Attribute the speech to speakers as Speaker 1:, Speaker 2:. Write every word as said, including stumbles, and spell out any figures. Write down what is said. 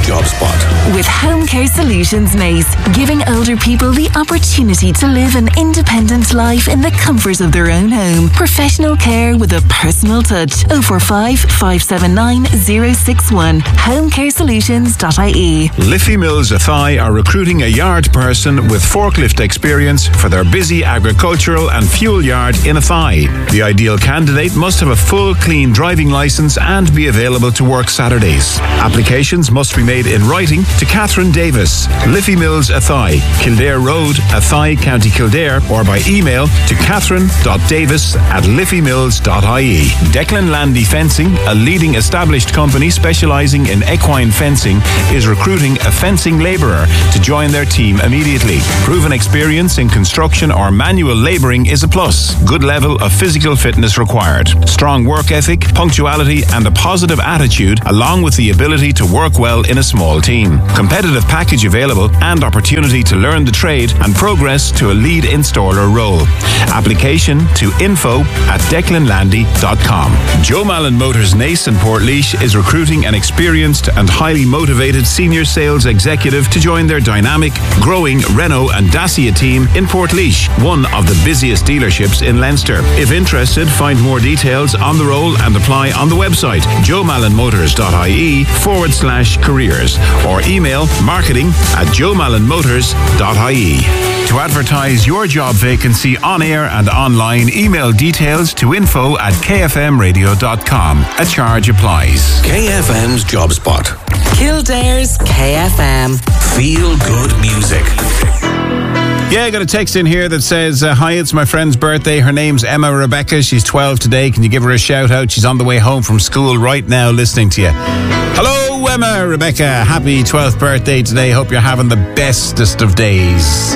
Speaker 1: Job Spot.
Speaker 2: With Home Care Solutions Naas, giving older people the opportunity to live an independent life in the comfort of their own home. Professional care with a personal touch. oh four five, five seven nine, oh six one. home care solutions dot I E.
Speaker 3: Liffey Mills Athy are recruiting a yard person with forklift experience for their busy agricultural and fuel yard in Athy. The ideal candidate must have a full, clean driving licence and be available to work Saturdays. Applications must be made in writing to Catherine Davis, Liffey Mills Athy, Kildare Road, Athy, County Kildare, or by email to catherine.davis at liffeymills dot I E. Declan Landy Fencing, a leading established company specialising in equine fencing, is recruiting a fencing labourer to join their team immediately. Proven experience in construction or manual labouring is a plus. Good level of physical fitness required. Strong work ethic, punctuality and a positive attitude, along with the ability to work well in a small team. Competitive package available and opportunity to learn the trade and progress to a lead installer role. Application to info at declan landy dot com. Joe Malin Motors Naas in Portlaoise is recruiting an experienced and highly motivated senior sales executive to join their dynamic, growing Renault and Dacia team in Portlaoise, one of the busiest dealerships in Leinster. If interested, find more details on the role and apply on the website joe malin motors dot I E forward slash careers or email marketing at joe malin motors dot I E. To advertise your job vacancy on air and online, email details to info at k f m radio dot com. A charge applies.
Speaker 1: K F M's Job Spot.
Speaker 4: Kildare's K F M.
Speaker 1: Feel good music.
Speaker 3: Yeah, I got a text in here that says, uh, hi, it's my friend's birthday. Her name's Emma Rebecca. She's twelve today. Can you give her a shout out? She's on the way home from school right now listening to you. Hello, Emma Rebecca. Happy twelfth birthday today. Hope you're having the bestest of days.